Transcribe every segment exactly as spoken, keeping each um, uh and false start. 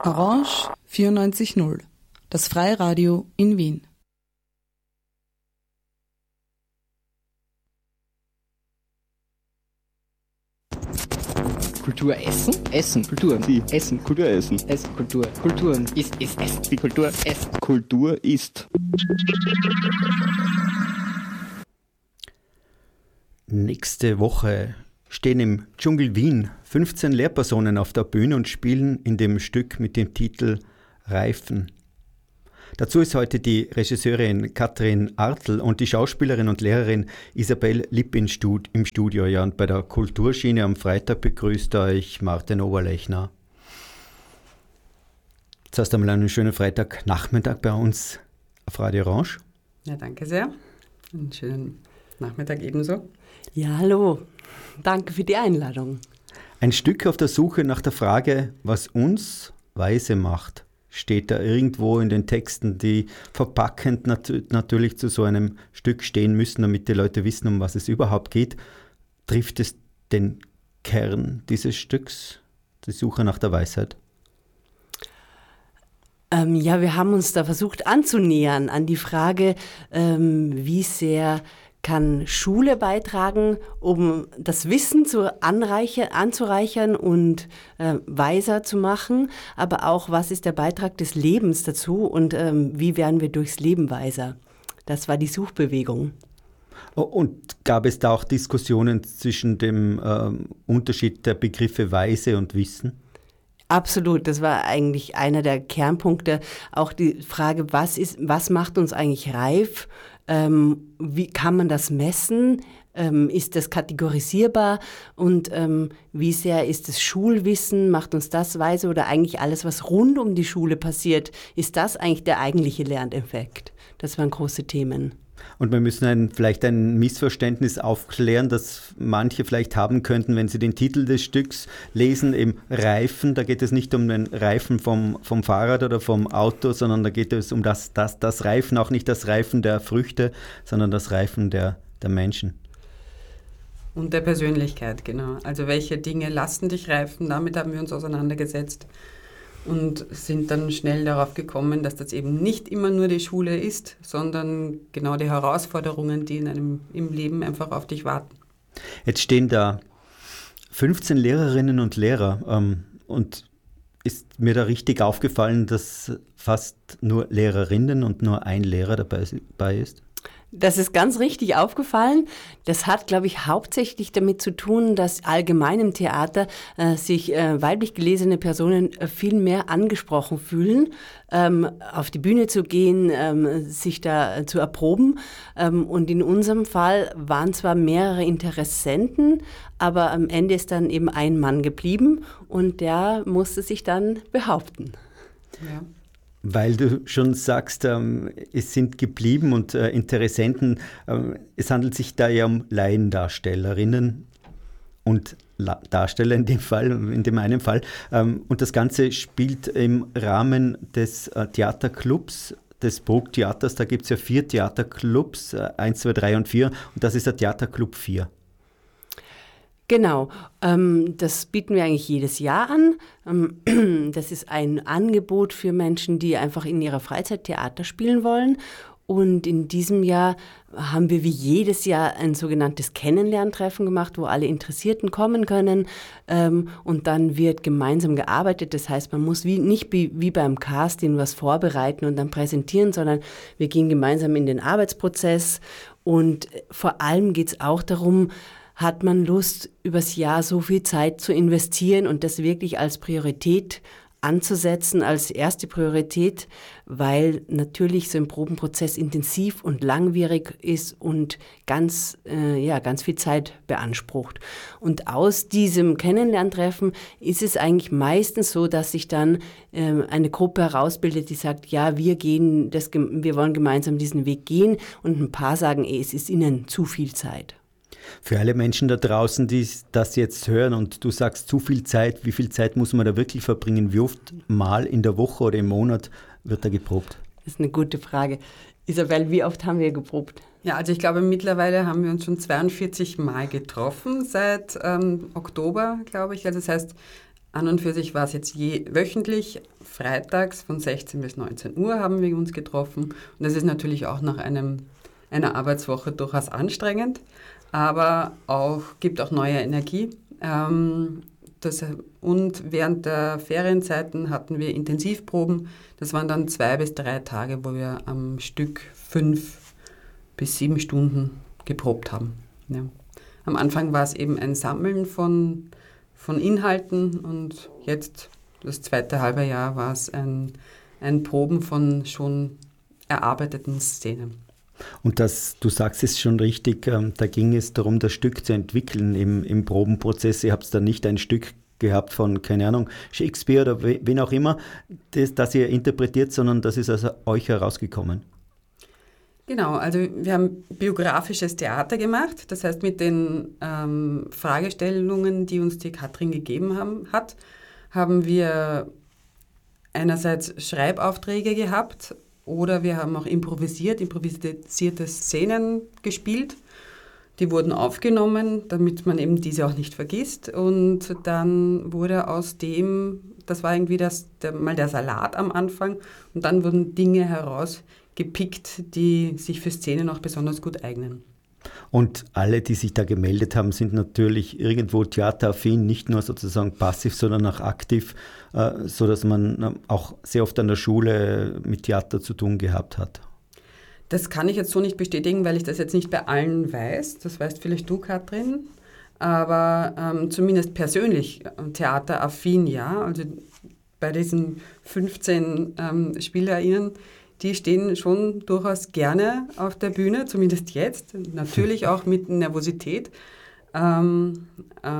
Orange vierundneunzig Komma null, das Freiradio in Wien. Kultur essen? Essen. Kultur. Sie. Essen. Kultur essen. Essen. Kultur. Kulturen. Ist, ist, essen. Die Kultur Essen. Kultur ist. Nächste Woche stehen im Dschungel Wien fünfzehn Lehrpersonen auf der Bühne und spielen in dem Stück mit dem Titel Reifen. Dazu ist heute die Regisseurin Katrin Artl und die Schauspielerin und Lehrerin Isabel Lipp im Studio. Ja, und bei der Kulturschiene am Freitag begrüßt euch Martin Oberlechner. Zuerst einmal einen schönen Freitagnachmittag bei uns auf Radio Orange. Ja, danke sehr. Einen schönen Nachmittag ebenso. Ja, hallo. Danke für die Einladung. Ein Stück auf der Suche nach der Frage, was uns weise macht, steht da irgendwo in den Texten, die verpackend nat- natürlich zu so einem Stück stehen müssen, damit die Leute wissen, um was es überhaupt geht. Trifft es den Kern dieses Stücks, die Suche nach der Weisheit? Ähm, ja, wir haben uns da versucht anzunähern an die Frage, ähm, wie sehr kann Schule beitragen, um das Wissen zu anreichern, anzureichern und äh, weiser zu machen, aber auch, was ist der Beitrag des Lebens dazu und ähm, wie werden wir durchs Leben weiser? Das war die Suchbewegung. Und gab es da auch Diskussionen zwischen dem ähm, Unterschied der Begriffe Weise und Wissen? Absolut, das war eigentlich einer der Kernpunkte. Auch die Frage, was ist, was macht uns eigentlich reif? Ähm, wie kann man das messen? Ähm, ist das kategorisierbar? Und ähm, wie sehr ist das Schulwissen? Macht uns das weise? Oder eigentlich alles, was rund um die Schule passiert, ist das eigentlich der eigentliche Lerneffekt? Das waren große Themen. Und wir müssen ein, vielleicht ein Missverständnis aufklären, das manche vielleicht haben könnten, wenn sie den Titel des Stücks lesen, im Reifen. Da geht es nicht um den Reifen vom, vom Fahrrad oder vom Auto, sondern da geht es um das, das, das Reifen, auch nicht das Reifen der Früchte, sondern das Reifen der, der Menschen. Und der Persönlichkeit, genau. Also welche Dinge lassen dich reifen, damit haben wir uns auseinandergesetzt. Und sind dann schnell darauf gekommen, dass das eben nicht immer nur die Schule ist, sondern genau die Herausforderungen, die in einem, im Leben einfach auf dich warten. Jetzt stehen da fünfzehn Lehrerinnen und Lehrer ähm, und ist mir da richtig aufgefallen, dass fast nur Lehrerinnen und nur ein Lehrer dabei, dabei ist? Das ist ganz richtig aufgefallen. Das hat, glaube ich, hauptsächlich damit zu tun, dass allgemein im Theater äh, sich äh, weiblich gelesene Personen äh, viel mehr angesprochen fühlen, ähm, auf die Bühne zu gehen, ähm, sich da äh, zu erproben. Ähm, und in unserem Fall waren zwar mehrere Interessenten, aber am Ende ist dann eben ein Mann geblieben und der musste sich dann behaupten. Ja. Weil du schon sagst, ähm, es sind geblieben und äh, Interessenten, ähm, es handelt sich da ja um Laiendarstellerinnen und La- Darsteller in dem Fall, in dem einen Fall. Ähm, und das Ganze spielt im Rahmen des äh, Theaterclubs, des Burgtheaters. Da gibt es ja vier Theaterclubs, äh, eins, zwei, drei und vier. Und das ist der Theaterclub vier. Genau, ähm, das bieten wir eigentlich jedes Jahr an. Ähm, das ist ein Angebot für Menschen, die einfach in ihrer Freizeit Theater spielen wollen. Und in diesem Jahr haben wir wie jedes Jahr ein sogenanntes Kennenlerntreffen gemacht, wo alle Interessierten kommen können. Ähm, und dann wird gemeinsam gearbeitet. Das heißt, man muss wie, nicht wie, wie beim Casting was vorbereiten und dann präsentieren, sondern wir gehen gemeinsam in den Arbeitsprozess. Und vor allem geht es auch darum, hat man Lust, übers Jahr so viel Zeit zu investieren und das wirklich als Priorität anzusetzen, als erste Priorität, weil natürlich so ein Probenprozess intensiv und langwierig ist und ganz, äh, ja, ganz viel Zeit beansprucht. Und aus diesem Kennenlerntreffen ist es eigentlich meistens so, dass sich dann äh, eine Gruppe herausbildet, die sagt, ja, wir gehen, das, wir wollen gemeinsam diesen Weg gehen, und ein paar sagen, ey, es ist ihnen zu viel Zeit. Für alle Menschen da draußen, die das jetzt hören und du sagst zu viel Zeit, wie viel Zeit muss man da wirklich verbringen? Wie oft mal in der Woche oder im Monat wird da geprobt? Das ist eine gute Frage. Isabel, wie oft haben wir geprobt? Ja, also ich glaube, mittlerweile haben wir uns schon zweiundvierzig Mal getroffen seit ähm, Oktober, glaube ich. Also das heißt, an und für sich war es jetzt je, wöchentlich, freitags von sechzehn bis neunzehn Uhr haben wir uns getroffen. Und das ist natürlich auch nach einem, einer Arbeitswoche durchaus anstrengend, aber auch, gibt auch neue Energie. Ähm, das, und während der Ferienzeiten hatten wir Intensivproben. Das waren dann zwei bis drei Tage, wo wir am Stück fünf bis sieben Stunden geprobt haben. Ja. Am Anfang war es eben ein Sammeln von, von Inhalten und jetzt, das zweite halbe Jahr, war es ein, ein Proben von schon erarbeiteten Szenen. Und das, du sagst es schon richtig, ähm, da ging es darum, das Stück zu entwickeln im, im Probenprozess. Ihr habt da nicht ein Stück gehabt von, keine Ahnung, Shakespeare oder wen auch immer, das, das ihr interpretiert, sondern das ist also euch herausgekommen. Genau, also wir haben biografisches Theater gemacht, das heißt mit den ähm, Fragestellungen, die uns die Katrin gegeben haben, hat, haben wir einerseits Schreibaufträge gehabt oder wir haben auch improvisiert, improvisierte Szenen gespielt. Die wurden aufgenommen, damit man eben diese auch nicht vergisst. Und dann wurde aus dem, das war irgendwie das, der, mal der Salat am Anfang, und dann wurden Dinge herausgepickt, die sich für Szenen auch besonders gut eignen. Und alle, die sich da gemeldet haben, sind natürlich irgendwo theateraffin, nicht nur sozusagen passiv, sondern auch aktiv, äh, sodass man auch sehr oft an der Schule mit Theater zu tun gehabt hat. Das kann ich jetzt so nicht bestätigen, weil ich das jetzt nicht bei allen weiß. Das weißt vielleicht du, Katrin. Aber ähm, zumindest persönlich theateraffin, ja. Also bei diesen fünfzehn ähm, SpielerInnen, die stehen schon durchaus gerne auf der Bühne, zumindest jetzt. Natürlich auch mit Nervosität. Ähm, äh,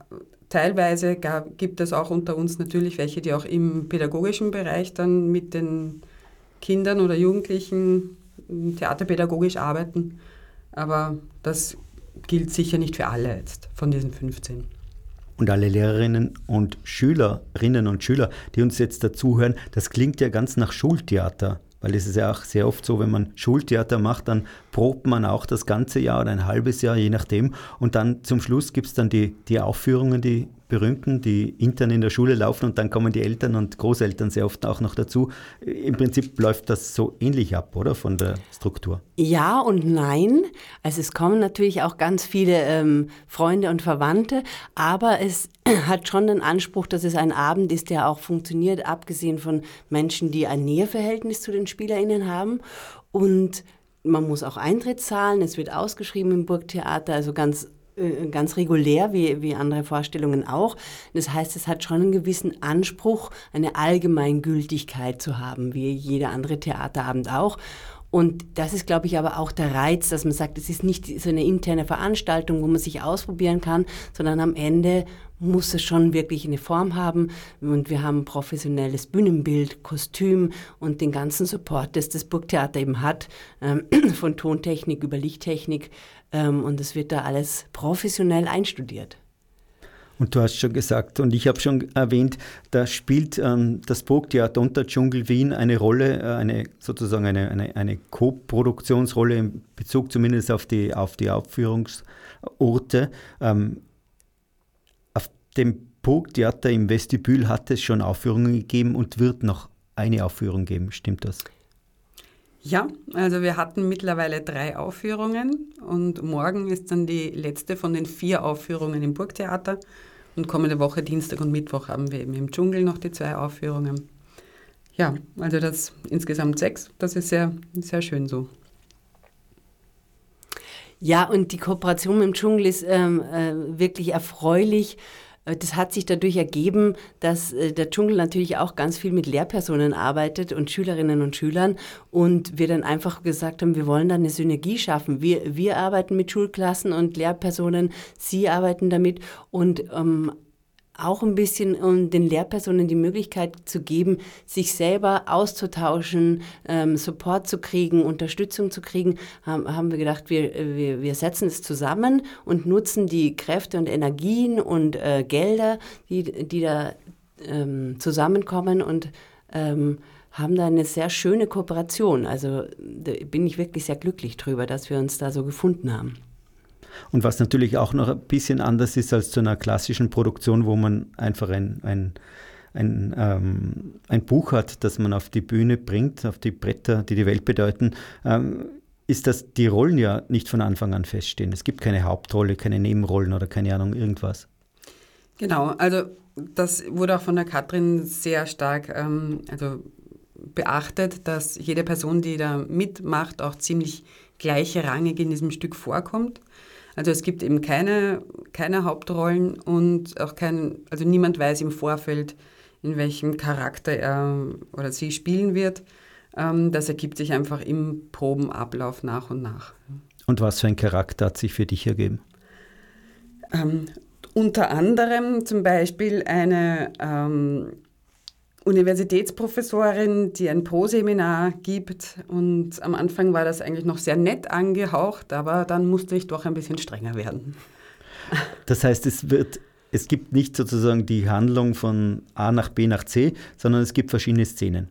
teilweise gab, gibt es auch unter uns natürlich welche, die auch im pädagogischen Bereich dann mit den Kindern oder Jugendlichen theaterpädagogisch arbeiten, aber das gilt sicher nicht für alle jetzt von diesen fünfzehn. Und alle Lehrerinnen und Schülerinnen und Schüler, die uns jetzt dazuhören, das klingt ja ganz nach Schultheater, weil es ist ja auch sehr oft so, wenn man Schultheater macht, dann probt man auch das ganze Jahr oder ein halbes Jahr, je nachdem, und dann zum Schluss gibt es dann die, die Aufführungen, die berühmten, die intern in der Schule laufen, und dann kommen die Eltern und Großeltern sehr oft auch noch dazu. Im Prinzip läuft das so ähnlich ab, oder, von der Struktur? Ja und nein. Also es kommen natürlich auch ganz viele ähm, Freunde und Verwandte, aber es hat schon den Anspruch, dass es ein Abend ist, der auch funktioniert, abgesehen von Menschen, die ein Näheverhältnis zu den SpielerInnen haben. Und man muss auch Eintritt zahlen, es wird ausgeschrieben im Burgtheater, also ganz ganz regulär, wie, wie andere Vorstellungen auch. Das heißt, es hat schon einen gewissen Anspruch, eine Allgemeingültigkeit zu haben, wie jeder andere Theaterabend auch. Und das ist, glaube ich, aber auch der Reiz, dass man sagt, es ist nicht so eine interne Veranstaltung, wo man sich ausprobieren kann, sondern am Ende muss es schon wirklich eine Form haben. Und wir haben professionelles Bühnenbild, Kostüm und den ganzen Support, das das Burgtheater eben hat, ähm, von Tontechnik über Lichttechnik. Ähm, und es wird da alles professionell einstudiert. Und du hast schon gesagt, und ich habe schon erwähnt, da spielt ähm, das Burgtheater und der Dschungel Wien eine Rolle, äh, eine sozusagen eine, eine, eine Co-Produktionsrolle in Bezug zumindest auf die, auf die Aufführungsorte. Ähm, auf dem Burgtheater im Vestibül hat es schon Aufführungen gegeben und wird noch eine Aufführung geben, stimmt das? Ja, also wir hatten mittlerweile drei Aufführungen und morgen ist dann die letzte von den vier Aufführungen im Burgtheater. Und kommende Woche, Dienstag und Mittwoch, haben wir eben im Dschungel noch die zwei Aufführungen. Ja, also das insgesamt sechs, das ist sehr, sehr schön so. Ja, und die Kooperation mit dem Dschungel ist ähm, äh, wirklich erfreulich. Das hat sich dadurch ergeben, dass äh, der Dschungel natürlich auch ganz viel mit Lehrpersonen arbeitet und Schülerinnen und Schülern, und wir dann einfach gesagt haben, wir wollen da eine Synergie schaffen. Wir, wir arbeiten mit Schulklassen und Lehrpersonen, sie arbeiten damit, und ähm, auch ein bisschen, um den Lehrpersonen die Möglichkeit zu geben, sich selber auszutauschen, ähm, Support zu kriegen, Unterstützung zu kriegen, haben, haben wir gedacht, wir, wir, wir setzen es zusammen und nutzen die Kräfte und Energien und äh, Gelder, die, die da ähm, zusammenkommen, und ähm, haben da eine sehr schöne Kooperation. Also da bin ich wirklich sehr glücklich drüber, dass wir uns da so gefunden haben. Und was natürlich auch noch ein bisschen anders ist als zu einer klassischen Produktion, wo man einfach ein, ein, ein, ähm, ein Buch hat, das man auf die Bühne bringt, auf die Bretter, die die Welt bedeuten, ähm, ist, dass die Rollen ja nicht von Anfang an feststehen. Es gibt keine Hauptrolle, keine Nebenrollen oder keine Ahnung, irgendwas. Genau, also das wurde auch von der Katrin sehr stark ähm, also beachtet, dass jede Person, die da mitmacht, auch ziemlich gleichrangig in diesem Stück vorkommt. Also es gibt eben keine, keine Hauptrollen und auch kein, also niemand weiß im Vorfeld, in welchem Charakter er oder sie spielen wird. Ähm, das ergibt sich einfach im Probenablauf nach und nach. Und was für ein Charakter hat sich für dich ergeben? Ähm, unter anderem zum Beispiel eine ähm, Universitätsprofessorin, die ein Pro-Seminar gibt, und am Anfang war das eigentlich noch sehr nett angehaucht, aber dann musste ich doch ein bisschen strenger werden. Das heißt, es wird, es gibt nicht sozusagen die Handlung von A nach B nach C, sondern es gibt verschiedene Szenen.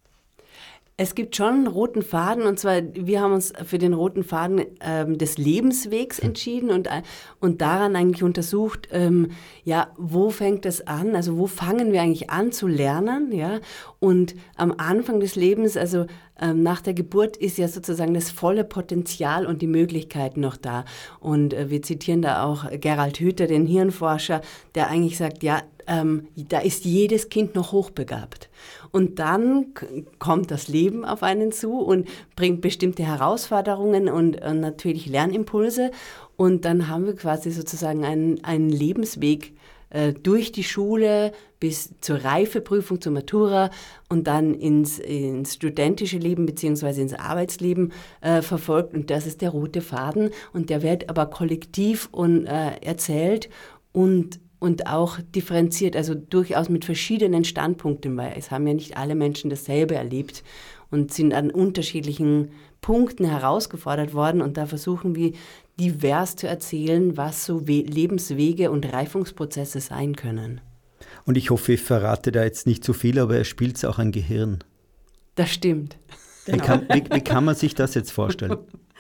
Es gibt schon einen roten Faden, und zwar, wir haben uns für den roten Faden ähm, des Lebenswegs entschieden und, und daran eigentlich untersucht, ähm, ja, wo fängt es an, also wo fangen wir eigentlich an zu lernen, ja, und am Anfang des Lebens, also ähm, nach der Geburt ist ja sozusagen das volle Potenzial und die Möglichkeiten noch da, und äh, wir zitieren da auch Gerald Hüther, den Hirnforscher, der eigentlich sagt, ja, ähm, da ist jedes Kind noch hochbegabt. Und dann k- kommt das Leben auf einen zu und bringt bestimmte Herausforderungen und äh, natürlich Lernimpulse. Und dann haben wir quasi sozusagen einen, einen Lebensweg äh, durch die Schule bis zur Reifeprüfung, zur Matura und dann ins, ins studentische Leben bzw. ins Arbeitsleben äh, verfolgt. Und das ist der rote Faden. Und der wird aber kollektiv und, äh, erzählt und Und auch differenziert, also durchaus mit verschiedenen Standpunkten, weil es haben ja nicht alle Menschen dasselbe erlebt und sind an unterschiedlichen Punkten herausgefordert worden. Und da versuchen wir divers zu erzählen, was so We- Lebenswege und Reifungsprozesse sein können. Und ich hoffe, ich verrate da jetzt nicht zu viel, aber er spielt auch ein Gehirn. Das stimmt. Wie, kann, wie, wie kann man sich das jetzt vorstellen?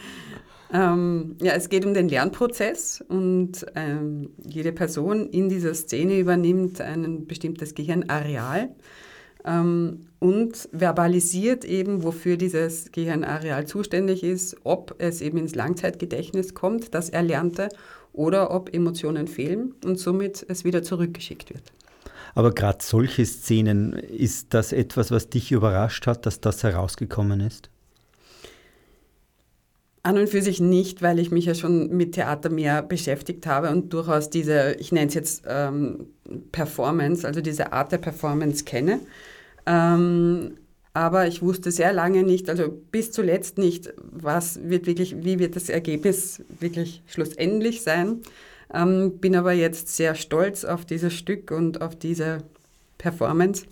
Ähm, ja, es geht um den Lernprozess, und ähm, jede Person in dieser Szene übernimmt ein bestimmtes Gehirnareal ähm, und verbalisiert eben, wofür dieses Gehirnareal zuständig ist, ob es eben ins Langzeitgedächtnis kommt, das Erlernte, oder ob Emotionen fehlen und somit es wieder zurückgeschickt wird. Aber gerade solche Szenen, ist das etwas, was dich überrascht hat, dass das herausgekommen ist? An und für sich nicht, weil ich mich ja schon mit Theater mehr beschäftigt habe und durchaus diese, ich nenne es jetzt ähm, Performance, also diese Art der Performance kenne. Ähm, aber ich wusste sehr lange nicht, also bis zuletzt nicht, was wird wirklich, wie wird das Ergebnis wirklich schlussendlich sein. Ähm, bin aber jetzt sehr stolz auf dieses Stück und auf diese Performance.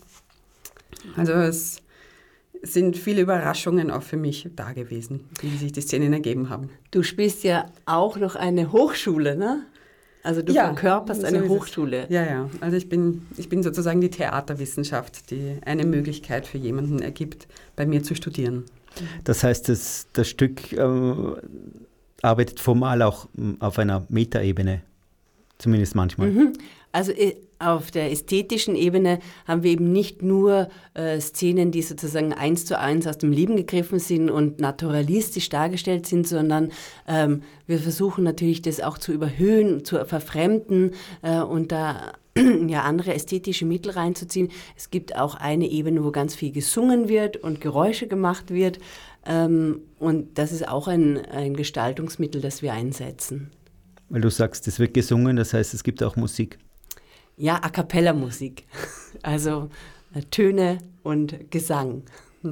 Also es sind viele Überraschungen auch für mich da gewesen, wie sich die Szenen ergeben haben. Du spielst ja auch noch eine Hochschule, ne? Also du Ja, verkörperst so eine ist es. Hochschule. Ja, ja. Also ich bin, ich bin sozusagen die Theaterwissenschaft, die eine Möglichkeit für jemanden ergibt, bei mir zu studieren. Das heißt, das, das Stück äh, arbeitet formal auch m, auf einer Metaebene, zumindest manchmal. Mhm. Also äh, auf der ästhetischen Ebene haben wir eben nicht nur äh, Szenen, die sozusagen eins zu eins aus dem Leben gegriffen sind und naturalistisch dargestellt sind, sondern ähm, wir versuchen natürlich das auch zu überhöhen, zu verfremden äh, und da ja, andere ästhetische Mittel reinzuziehen. Es gibt auch eine Ebene, wo ganz viel gesungen wird und Geräusche gemacht wird, ähm, und das ist auch ein, ein Gestaltungsmittel, das wir einsetzen. Weil du sagst, es wird gesungen, das heißt, es gibt auch Musik. Ja, A cappella Musik, also äh, Töne und Gesang.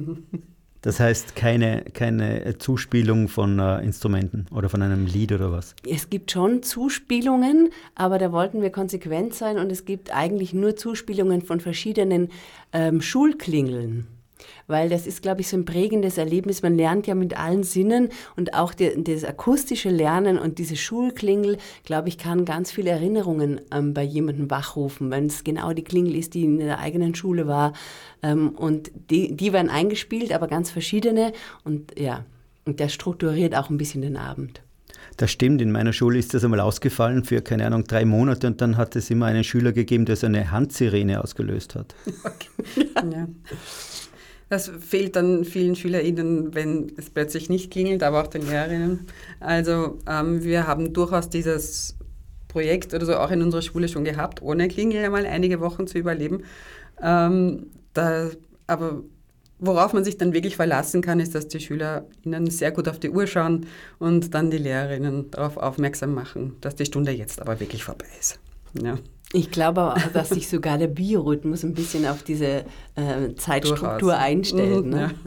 Das heißt, keine, keine Zuspielung von äh, Instrumenten oder von einem Lied oder was? Es gibt schon Zuspielungen, aber da wollten wir konsequent sein, und es gibt eigentlich nur Zuspielungen von verschiedenen ähm, Schulklingeln. Weil das ist, glaube ich, so ein prägendes Erlebnis. Man lernt ja mit allen Sinnen, und auch die, das akustische Lernen und diese Schulklingel, glaube ich, kann ganz viele Erinnerungen ähm, bei jemandem wachrufen, wenn es genau die Klingel ist, die in der eigenen Schule war. Ähm, und die, die werden eingespielt, aber ganz verschiedene, und ja, und das strukturiert auch ein bisschen den Abend. Das stimmt, in meiner Schule ist das einmal ausgefallen für, keine Ahnung, drei Monate und dann hat es immer einen Schüler gegeben, der so eine Handsirene ausgelöst hat. Okay. Ja. Das fehlt dann vielen SchülerInnen, wenn es plötzlich nicht klingelt, aber auch den Lehrerinnen. Also ähm, wir haben durchaus dieses Projekt oder so auch in unserer Schule schon gehabt, ohne Klingel einmal einige Wochen zu überleben. Ähm, da, aber worauf man sich dann wirklich verlassen kann, ist, dass die SchülerInnen sehr gut auf die Uhr schauen und dann die Lehrerinnen darauf aufmerksam machen, dass die Stunde jetzt aber wirklich vorbei ist. Ja. Ich glaube aber auch, dass sich sogar der Biorhythmus ein bisschen auf diese äh, Zeitstruktur Durchaus. einstellt. Mhm, ne? ja.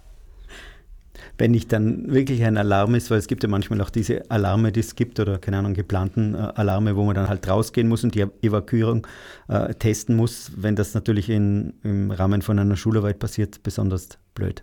Wenn nicht dann wirklich ein Alarm ist, weil es gibt ja manchmal auch diese Alarme, die es gibt oder keine Ahnung, geplanten äh, Alarme, wo man dann halt rausgehen muss und die Evakuierung äh, testen muss, wenn das natürlich in, im Rahmen von einer Schularbeit passiert, besonders blöd.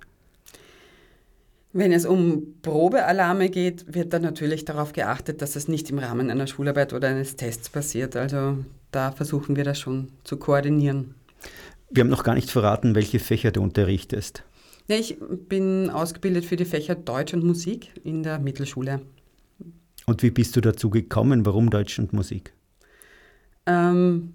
Wenn es um Probealarme geht, wird dann natürlich darauf geachtet, dass es nicht im Rahmen einer Schularbeit oder eines Tests passiert. Also da versuchen wir das schon zu koordinieren. Wir haben noch gar nicht verraten, welche Fächer du unterrichtest. Ja, ich bin ausgebildet für die Fächer Deutsch und Musik in der Mittelschule. Und wie bist du dazu gekommen? Warum Deutsch und Musik? Ähm,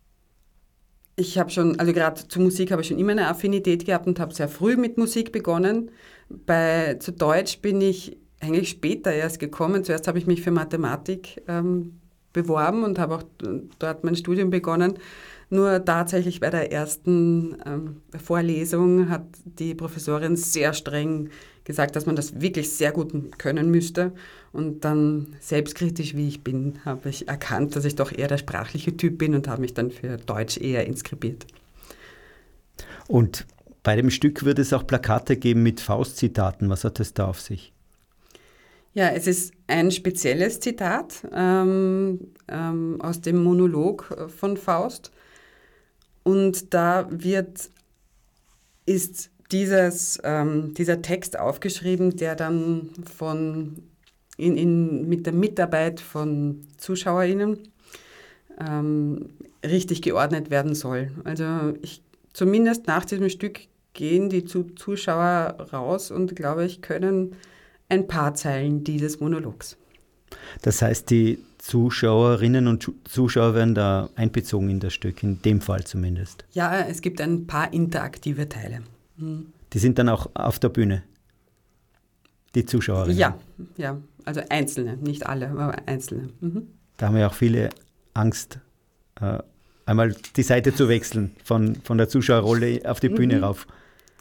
ich habe schon, also gerade zu Musik habe ich schon immer eine Affinität gehabt und habe sehr früh mit Musik begonnen. Bei, zu Deutsch bin ich eigentlich später erst gekommen. Zuerst habe ich mich für Mathematik ähm, beworben und habe auch dort mein Studium begonnen. Nur tatsächlich bei der ersten ähm, Vorlesung hat die Professorin sehr streng gesagt, dass man das wirklich sehr gut können müsste. Und dann, selbstkritisch wie ich bin, habe ich erkannt, dass ich doch eher der sprachliche Typ bin und habe mich dann für Deutsch eher inskribiert. Und bei dem Stück wird es auch Plakate geben mit Faust-Zitaten. Was hat es da auf sich? Ja, es ist ein spezielles Zitat ähm, ähm, aus dem Monolog von Faust. Und da wird, ist dieses, ähm, dieser Text aufgeschrieben, der dann von, in, in, mit der Mitarbeit von ZuschauerInnen ähm, richtig geordnet werden soll. Also ich, zumindest nach diesem Stück gehen die Zuschauer raus und, glaube ich, können ein paar Zeilen dieses Monologs. Das heißt, die Zuschauerinnen und Zuschauer werden da einbezogen in das Stück, in dem Fall zumindest. Ja, es gibt ein paar interaktive Teile. Mhm. Die sind dann auch auf der Bühne, die Zuschauerinnen? Ja, ja, also einzelne, nicht alle, aber einzelne. Mhm. Da haben wir auch viele Angst, äh, einmal die Seite zu wechseln, von, von der Zuschauerrolle auf die Bühne mhm. rauf.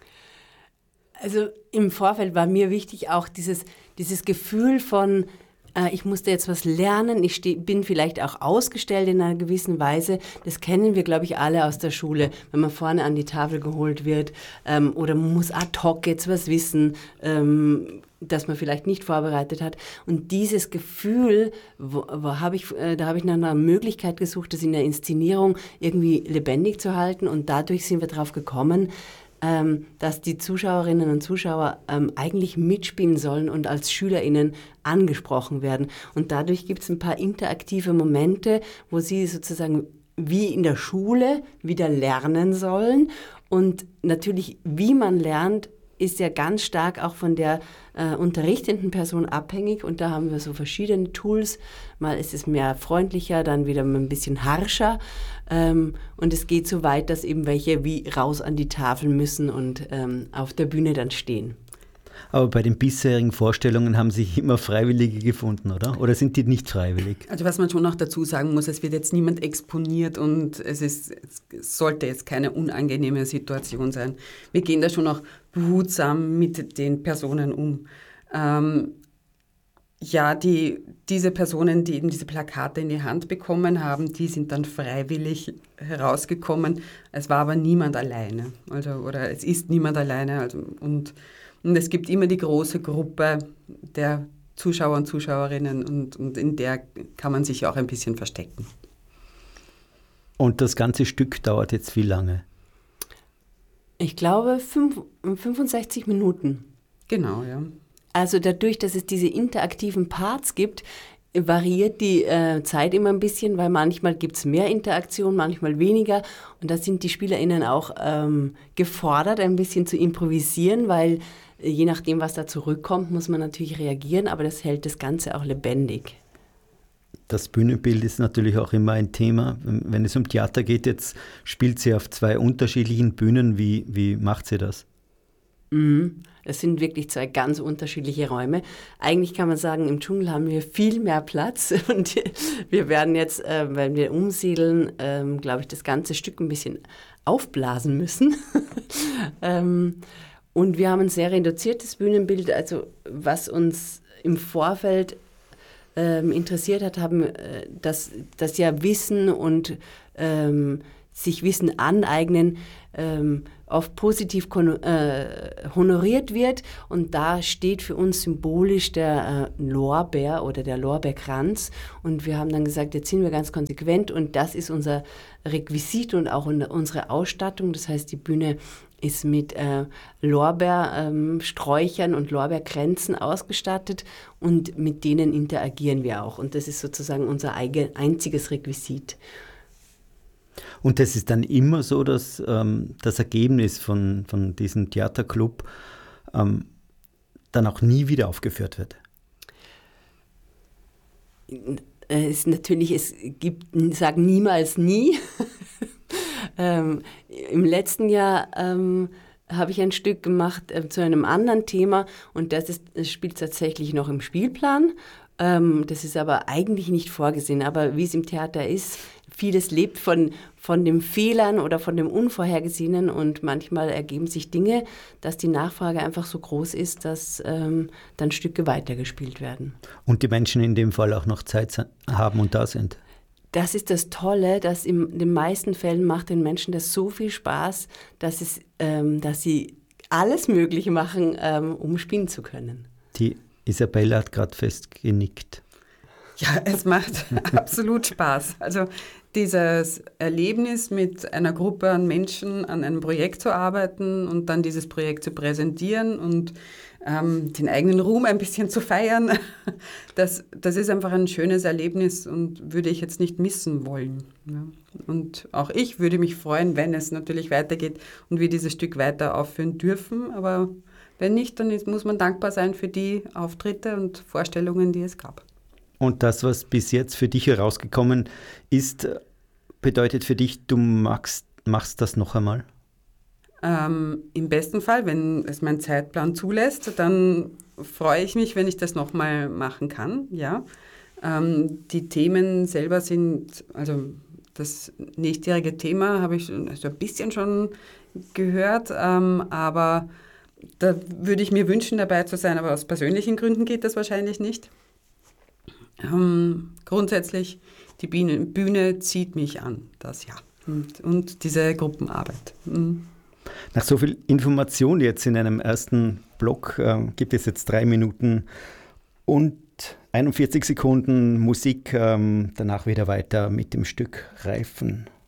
Also im Vorfeld war mir wichtig auch dieses, dieses Gefühl von, äh, ich musste jetzt was lernen, ich steh, bin vielleicht auch ausgestellt in einer gewissen Weise. Das kennen wir, glaube ich, alle aus der Schule, wenn man vorne an die Tafel geholt wird ähm, oder man muss ad hoc jetzt was wissen, ähm, das man vielleicht nicht vorbereitet hat. Und dieses Gefühl, wo, wo hab ich, äh, da habe ich nach einer Möglichkeit gesucht, das in der Inszenierung irgendwie lebendig zu halten und dadurch sind wir drauf gekommen, Ähm, dass die Zuschauerinnen und Zuschauer ähm, eigentlich mitspielen sollen und als SchülerInnen angesprochen werden. Und dadurch gibt es ein paar interaktive Momente, wo sie sozusagen wie in der Schule wieder lernen sollen. Und natürlich, wie man lernt, ist ja ganz stark auch von der äh, unterrichtenden Person abhängig. Und da haben wir so verschiedene Tools. Mal ist es mehr freundlicher, dann wieder ein bisschen harscher. Ähm, und es geht so weit, dass eben welche wie raus an die Tafel müssen und ähm, auf der Bühne dann stehen. Aber bei den bisherigen Vorstellungen haben sich immer Freiwillige gefunden, oder? Oder sind die nicht freiwillig? Also was man schon noch dazu sagen muss, es wird jetzt niemand exponiert und es, ist, es sollte jetzt keine unangenehme Situation sein. Wir gehen da schon auch behutsam mit den Personen um. Ähm, ja, die, diese Personen, die eben diese Plakate in die Hand bekommen haben, die sind dann freiwillig herausgekommen. Es war aber niemand alleine. Also, oder es ist niemand alleine. Also, und Und es gibt immer die große Gruppe der Zuschauer und Zuschauerinnen und, und in der kann man sich auch ein bisschen verstecken. Und das ganze Stück dauert jetzt wie lange? Ich glaube fünf, fünfundsechzig Minuten. Genau, ja. Also dadurch, dass es diese interaktiven Parts gibt, variiert die äh, Zeit immer ein bisschen, weil manchmal gibt es mehr Interaktion, manchmal weniger. Und da sind die SpielerInnen auch ähm, gefordert, ein bisschen zu improvisieren, weil äh, je nachdem, was da zurückkommt, muss man natürlich reagieren, aber das hält das Ganze auch lebendig. Das Bühnenbild ist natürlich auch immer ein Thema. Wenn es um Theater geht, jetzt spielt sie auf zwei unterschiedlichen Bühnen. Wie, wie macht sie das? Mhm. Es sind wirklich zwei ganz unterschiedliche Räume. Eigentlich kann man sagen, im Dschungel haben wir viel mehr Platz und wir werden jetzt, äh, wenn wir umsiedeln, ähm, glaube ich, das ganze Stück ein bisschen aufblasen müssen. ähm, und wir haben ein sehr reduziertes Bühnenbild, also was uns im Vorfeld ähm, interessiert hat, haben äh, das, das ja Wissen und ähm, sich Wissen aneignen, ähm, oft positiv kon- äh, honoriert wird. Und da steht für uns symbolisch der äh, Lorbeer oder der Lorbeerkranz. Und wir haben dann gesagt, jetzt sind wir ganz konsequent und das ist unser Requisit und auch unsere Ausstattung. Das heißt, die Bühne ist mit äh, Lorbeersträuchern ähm, und Lorbeerkränzen ausgestattet und mit denen interagieren wir auch. Und das ist sozusagen unser eigen, einziges Requisit. Und das ist dann immer so, dass ähm, das Ergebnis von, von diesem Theaterclub ähm, dann auch nie wieder aufgeführt wird? Es ist natürlich, es gibt, sagen niemals nie. ähm, Im letzten Jahr ähm, habe ich ein Stück gemacht äh, zu einem anderen Thema und das, ist, das spielt tatsächlich noch im Spielplan. Ähm, das ist aber eigentlich nicht vorgesehen. Aber wie es im Theater ist, vieles lebt von, von den Fehlern oder von dem Unvorhergesehenen und manchmal ergeben sich Dinge, dass die Nachfrage einfach so groß ist, dass ähm, dann Stücke weitergespielt werden. Und die Menschen in dem Fall auch noch Zeit haben und da sind. Das ist das Tolle, dass in den meisten Fällen macht den Menschen das so viel Spaß, dass, es, ähm, dass sie alles Mögliche machen, ähm, um spielen zu können. Die Isabella hat gerade fest genickt. Ja, es macht absolut Spaß. Also dieses Erlebnis, mit einer Gruppe an Menschen an einem Projekt zu arbeiten und dann dieses Projekt zu präsentieren und ähm, den eigenen Ruhm ein bisschen zu feiern, das, das ist einfach ein schönes Erlebnis und würde ich jetzt nicht missen wollen. Ja. Und auch ich würde mich freuen, wenn es natürlich weitergeht und wir dieses Stück weiter aufführen dürfen, aber wenn nicht, dann ist, muss man dankbar sein für die Auftritte und Vorstellungen, die es gab. Und das, was bis jetzt für dich herausgekommen ist, bedeutet für dich, du magst, machst das noch einmal? Ähm, im besten Fall, wenn es mein Zeitplan zulässt, dann freue ich mich, wenn ich das nochmal machen kann. Ja. Ähm, die Themen selber sind, also das nächstjährige Thema habe ich also ein bisschen schon gehört, ähm, aber da würde ich mir wünschen, dabei zu sein, aber aus persönlichen Gründen geht das wahrscheinlich nicht. Ähm, grundsätzlich, die Bühne, Bühne zieht mich an, das ja. Und, und diese Gruppenarbeit. Mhm. Nach so viel Information jetzt in einem ersten Block äh, gibt es jetzt drei Minuten und einundvierzig Sekunden Musik. Ähm, danach wieder weiter mit dem Stück Reifen.